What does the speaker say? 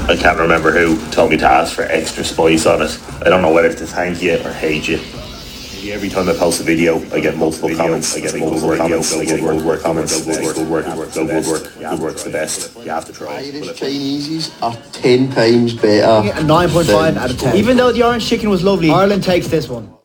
I can't remember who told me to ask for extra spice on it. I don't know whether to thank you or hate you. Maybe every time I post a video, I get multiple comments. I get multiple comments. I get good work comments. Good work. Good work's the best. You have to try. Irish Chineses are 10 times better. A 9.5 out of 10. Even though the orange chicken was lovely, Ireland takes this one.